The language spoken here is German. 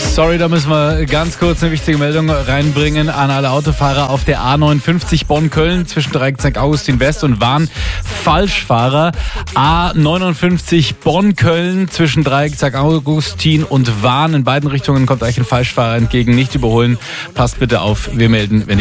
Sorry, da müssen wir ganz kurz eine wichtige Meldung reinbringen an alle Autofahrer auf der A59 Bonn-Köln zwischen Dreieck St. Augustin West und Wahn. Falschfahrer. A59 Bonn-Köln zwischen Dreieck St. Augustin und Wahn. In beiden Richtungen kommt euch ein Falschfahrer entgegen. Nicht überholen. Passt bitte auf. Wir melden, wenn